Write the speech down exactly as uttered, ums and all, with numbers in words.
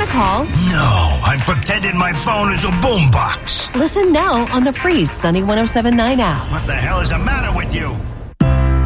call. No, I'm pretending my phone is a boombox. Listen now on the free Sunny one oh seven point nine app. What the hell is the matter with you?